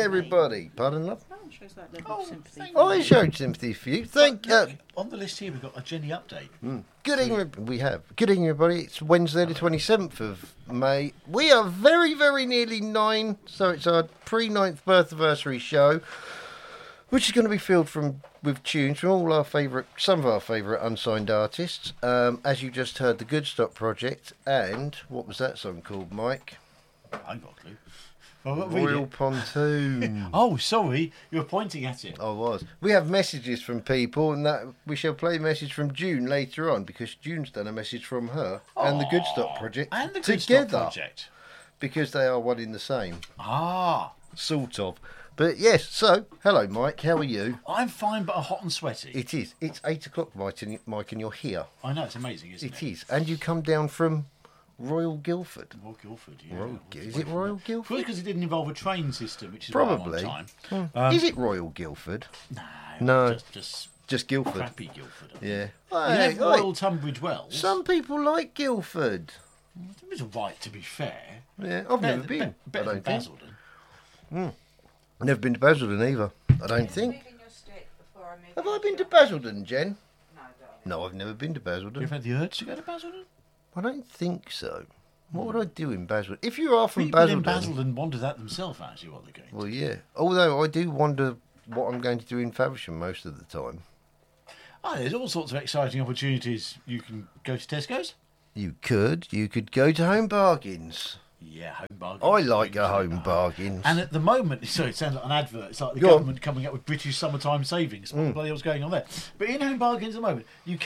everybody. Pardon, love? Oh, shows that level of sympathy. I showed sympathy for you. Thank you. On the list here, we've got a Jenny update. Good evening. We have. Good evening, everybody. It's Wednesday, the 27th of May. We are very, very nearly 9, so it's our pre-9th birth anniversary show, which is going to be filled with tunes from all our some of our favourite unsigned artists. As you just heard, the Good Stock Project, and what was that song called, Mike? I got a clue. Well, Royal Pontoon. Oh, sorry, you were pointing at it. I was. We have messages from people, and that we shall play a message from June later on, because June's done a message from her and the Good Stock Project and the Good together, Stock Project, because they are one in the same. Sort of. But yes. So, hello, Mike. How are you? I'm fine, but hot and sweaty. It is. It's 8 o'clock, Mike, and you're here. I know, it's amazing, isn't it? It is, and you come down from Royal Guildford. Royal Guildford, yeah. Is it Royal Guildford? Probably because it didn't involve a train system, which is Probably. right on time. Is it Royal Guildford? No. Just Guildford. Crappy Guildford. Yeah. You have Royal Tunbridge Wells. Some people like Guildford. It was alright, to be fair. Yeah, I've never been. Better than Basildon. I've never been to Basildon either. I don't think. Have I been to Basildon, Jen? No, I've never been to Basildon. You've had the urge to go to Basildon? I don't think so. What would I do in Basildon? If you are from People Basildon... in Basildon wonder that themselves, actually, what they're going to. Well, yeah. Although I do wonder what I'm going to do in Faversham most of the time. Oh, there's all sorts of exciting opportunities. You can go to Tesco's. You could go to Home Bargains. Yeah, Home Bargains. I like a Home Bargains. And at the moment, so it sounds like an advert. It's like the government coming up with British summertime savings. What the bloody hell's going on there? But in Home Bargains at the moment, you